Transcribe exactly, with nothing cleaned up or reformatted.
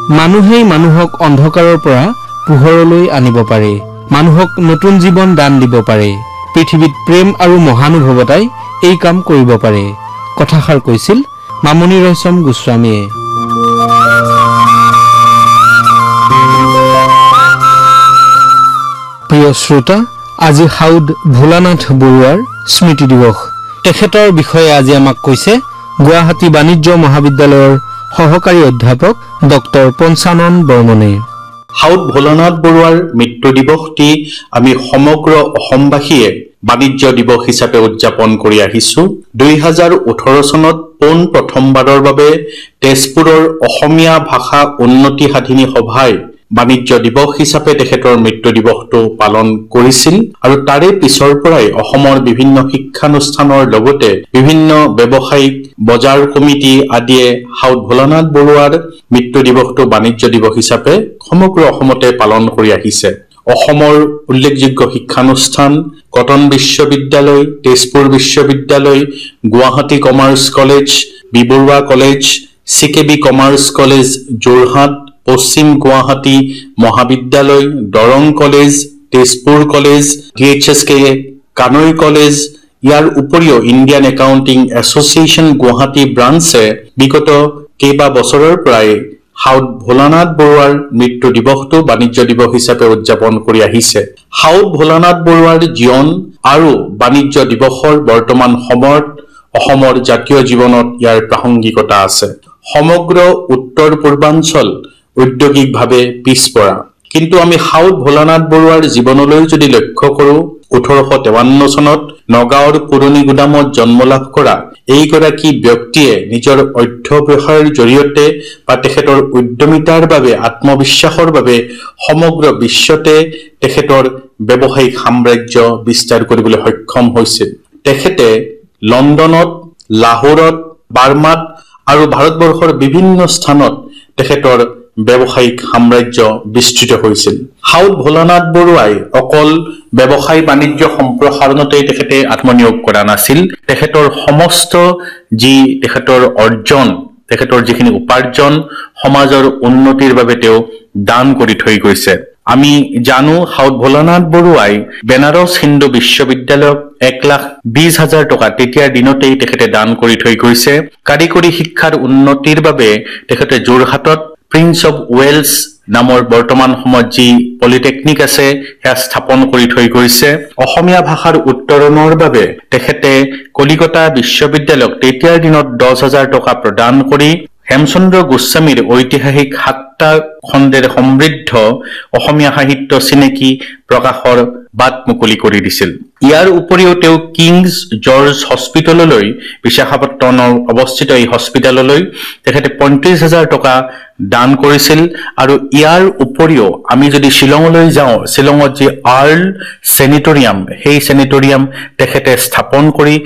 মানুহেই মানুহক অন্ধকাৰৰ পৰা পোহৰলৈ আনিব পাৰে, মানুহক নতুন জীৱন দান দিব পাৰে। পৃথিৱীত প্ৰেম আৰু মহানুভৱতাই এই কাম কৰিব পাৰে। কথাষাৰ কৈছিল মামণি ৰয়ছম গোস্বামীয়ে। প্ৰিয় শ্ৰোতা, আজি সাউদ ভোলানাথ বৰুৱাৰ স্মৃতি দিৱস। তেখেতৰ বিষয়ে আজি আমাক কৈছে গুৱাহাটী বাণিজ্য মহাবিদ্যালয়ৰ সহকাৰী অধ্যাপক ডক্টৰ পঞ্চানন বৰ্মনে। সাউদ ভোলানাথ বৰুৱাৰ মৃত্যু দিৱসটি আমি সমগ্ৰ অসমবাসীয়ে বাণিজ্য দিৱস হিচাপে উদযাপন কৰি আহিছো। দুই হাজাৰ ওঠৰ চনত পোন প্ৰথমবাৰৰ বাবে তেজপুৰৰ অসমীয়া ভাষা উন্নতি সাধিনী সভাই বাণিজ্য দিৱস হিচাপে তেখেতৰ মৃত্যু দিৱসটো পালন কৰিছিল আৰু তাৰে পিছৰ পৰাই অসমৰ বিভিন্ন শিক্ষানুষ্ঠানৰ লগতে বিভিন্ন ব্যৱসায়িক বজাৰ কমিটি আদিয়ে সাউদ ভোলানাথ বৰুৱাৰ মৃত্যু দিৱসটো বাণিজ্য দিৱস হিচাপে সমগ্ৰ অসমতে পালন কৰি আহিছে। অসমৰ উল্লেখযোগ্য শিক্ষানুষ্ঠান কটন বিশ্ববিদ্যালয়, তেজপুৰ বিশ্ববিদ্যালয়, Guwahati commerce college, B Barua college, C K B commerce college Jorhat, পশ্চিম গুৱাহাটী মহাবিদ্যালয়, Darrang college, Tezpur college, D H S কে কানৈ কলেজ, ইয়াৰ উপৰিও ইণ্ডিয়ান একাউণ্টিং এছ'চিয়েশ্যন গুৱাহাটী ব্ৰাঞ্চে বিগত কেইবা বছৰৰ পৰাই সাউদ ভোলানাথ বৰুৱাৰ মৃত্যু দিৱসটো বাণিজ্য দিৱস হিচাপে উদযাপন কৰি আহিছে। সাউদ ভোলানাথ বৰুৱাৰ জীৱন আৰু বাণিজ্য দিৱসৰ বৰ্তমান সময়ত অসমৰ জাতীয় জীৱনত ইয়াৰ প্ৰাসংগিকতা আছে। সমগ্ৰ উত্তৰ পূৰ্বাঞ্চল ঔদ্যোগিকভাৱে পিছপৰা, কিন্তু আমি সাউদ ভোলানাথ বৰুৱাৰ জীৱনলৈ যদি লক্ষ্য কৰোঁ, ওঠৰশ তেৱন্ন চনত নগাঁৱৰ পুৰণি গুদামত জন্ম লাভ কৰা এইগৰাকী ব্যক্তিয়ে নিজৰ অধ্যৱসায়ৰ জৰিয়তে বা তেখেতৰ উদ্যমিতাৰ বাবে, আত্মবিশ্বাসৰ বাবে সমগ্ৰ বিশ্বতে তেখেতৰ ব্যৱসায়িক সাম্ৰাজ্য বিস্তাৰ কৰিবলৈ সক্ষম হৈছিল। তেখেতে লণ্ডনত, লাহোৰত, বাৰ্মাত আৰু ভাৰতবৰ্ষৰ বিভিন্ন স্থানত তেখেতৰ ব্যৱসায়িক সাম্ৰাজ্য বিস্তৃত হৈছিল। সাউদ ভোলানাথ বৰুৱাই অকল ব্যৱসায় বাণিজ্য সম্প্ৰসাৰণতেই তেখেতে আত্মনিয়োগ কৰা নাছিল। তেখেতৰ সমস্ত যি তেখেতৰ অৰ্জন, তেখেতৰ যিখিনি উপাৰ্জন সমাজৰ উন্নতিৰ বাবে তেওঁ দান কৰি থৈ গৈছে। আমি জানো সাউদ ভোলানাথ বৰুৱাই বেনাৰস হিন্দু বিশ্ববিদ্যালয়ক এক লাখ বিশ হাজাৰ টকা তেতিয়াৰ দিনতেই তেখেতে দান কৰি থৈ গৈছে। কাৰিকৰী শিক্ষাৰ উন্নতিৰ বাবে তেখেতে যোৰহাটত প্ৰিন্স অৱ ৱেলছ নামৰ বৰ্তমান সময়ত যি পলিটেকনিক আছে সেয়া স্থাপন কৰি থৈ গৈছে। অসমীয়া ভাষাৰ উত্তৰণৰ বাবে তেখেতে কলিকতা বিশ্ববিদ্যালয়ক তেতিয়াৰ দিনত দহ হাজাৰ টকা প্ৰদান কৰি হেমচন্দ্ৰ গোস্বামীৰ ঐতিহাসিক সাতটা খণ্ডেৰে সমৃদ্ধ অসমীয়া সাহিত্য চিনেকি প্ৰকাশৰ বাট মুকলি কৰি দিছিল। ইয়াৰ উপৰিও তেওঁ কিংছ জৰ্জ হস্পিটেললৈ, বিশাখাপট্টনত অৱস্থিত এই হস্পিটেললৈ তেখেতে পঁয়ত্ৰিশ হাজাৰ টকা দান কৰিছিল। আৰু ইয়াৰ উপৰিও আমি যদি শ্বিলঙলৈ যাওঁ, শ্বিলঙত যি আৰ্ল চেনিটৰিয়াম, সেই চেনিটৰিয়াম তেখেতে স্থাপন কৰি